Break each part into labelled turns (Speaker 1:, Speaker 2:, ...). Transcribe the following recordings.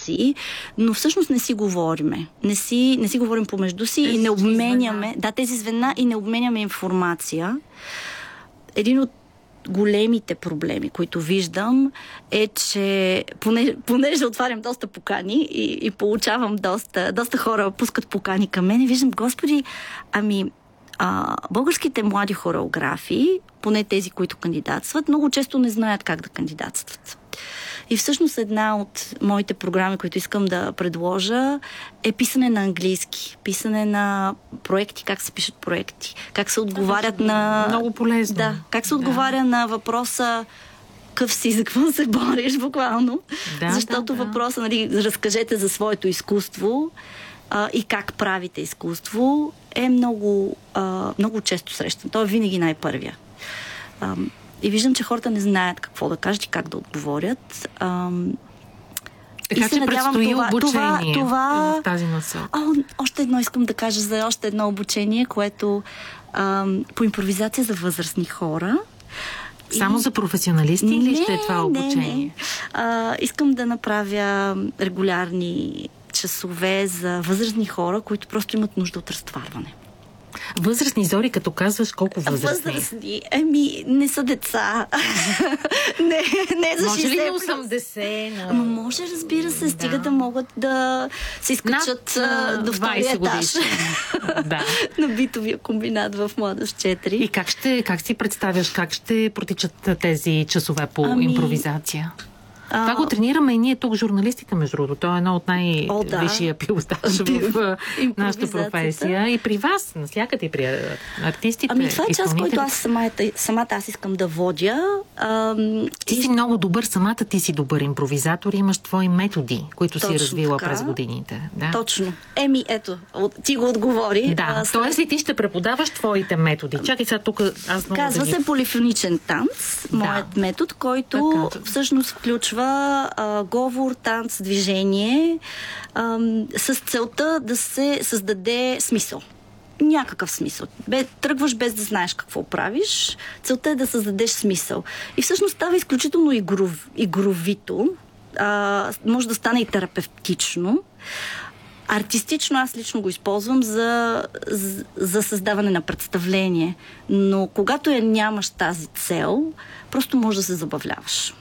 Speaker 1: емоции, но всъщност не си говориме. Не си говорим помежду си и не обменяме... Да, тези звена и не обменяме информация. Един от големите проблеми, които виждам, е, че понеже отварям доста покани и получавам доста хора пускат покани към мен и виждам, господи, българските млади хореографи, поне тези, които кандидатстват, много често не знаят как да кандидатстват. И всъщност една от моите програми, които искам да предложа, е писане на английски. Писане на проекти, как се пишат проекти, как се отговарят на...
Speaker 2: Много полезно.
Speaker 1: Да, как се отговаря на въпроса къв си, за какво се бориш, буквално. Защото въпроса, разкажете за своето изкуство и как правите изкуство, е много често срещан. Той е винаги най-първия. И виждам, че хората не знаят какво да кажат и как да отговорят.
Speaker 2: Така че предстои обучение в тази насока.
Speaker 1: Още едно искам да кажа за още едно обучение, което по импровизация за възрастни хора.
Speaker 2: Само за професионалисти или ще е това обучение?
Speaker 1: Не. Искам да направя регулярни часове за възрастни хора, които просто имат нужда от разтоварване.
Speaker 2: Възрастни, Зори, като казваш, колко възрастни?
Speaker 1: Възрастни? Не са деца. не за 60+.
Speaker 2: Може ли 80?
Speaker 1: Ама може, разбира се, стига да могат да се изкачат до втория етаж. На битовия комбинат в Младост 4.
Speaker 2: И как си представяш, как ще протичат тези часове по импровизация? Това го тренираме и ние тук, журналистите, между другото. Това е едно от най-висшия пилотаж в нашата професия. И при вас, навсякъде, и при артистите.
Speaker 1: Това е част, който самата аз искам да водя.
Speaker 2: Ти си много добър, самата ти си добър импровизатор. Имаш твои методи, които си развила през годините. Да?
Speaker 1: Точно. Ето, ти го отговори.
Speaker 2: Да, тоест и ти ще преподаваш твоите методи. Чакай сега тук.
Speaker 1: Казва се полифоничен танц, моят метод, който всъщност включва говор, танц, движение с целта да се създаде смисъл. Някакъв смисъл. Тръгваш без да знаеш какво правиш. Целта е да създадеш смисъл. И всъщност става изключително игровито. Може да стане и терапевтично. Артистично аз лично го използвам за създаване на представление. Но когато нямаш тази цел, просто можеш да се забавляваш.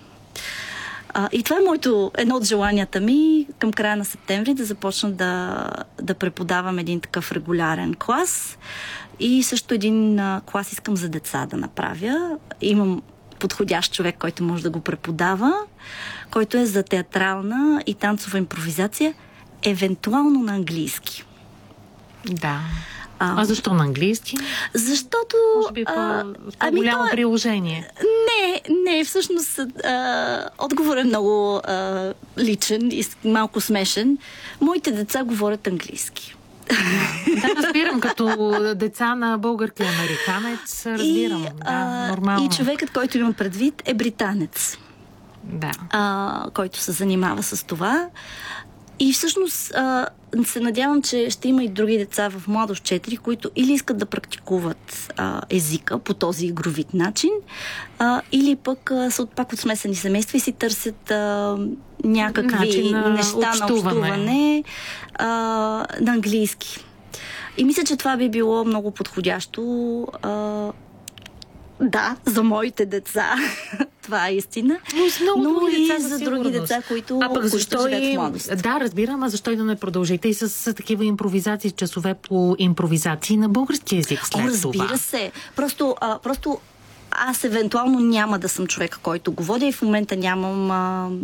Speaker 1: И това е едно от желанията ми към края на септември да започна да преподавам един такъв регулярен клас. И също един клас искам за деца да направя. Имам подходящ човек, който може да го преподава, който е за театрална и танцова импровизация, евентуално на английски.
Speaker 2: Да. А защо на английски?
Speaker 1: Защото...
Speaker 2: Може би по-голямо приложение.
Speaker 1: Не, всъщност отговор е много личен и малко смешен. Моите деца говорят английски.
Speaker 2: Да, разбирам, като деца на български американец, разбирам. Нормално.
Speaker 1: И човекът, който имам предвид, е британец.
Speaker 2: Да.
Speaker 1: Който се занимава с това. И всъщност се надявам, че ще има и други деца в Младост 4, които или искат да практикуват езика по този игровит начин, или пък са пак от смесени семейства и си търсят някакви неща на общуване на английски. И мисля, че това би било много подходящо за моите деца. Това е истина. Но и за други деца, които живеят в младост.
Speaker 2: Да, разбирам, а защо и да не продължите и с такива импровизации, часове по импровизации на български език след това?
Speaker 1: Разбира се. Просто аз евентуално няма да съм човека, който го водя и в момента нямам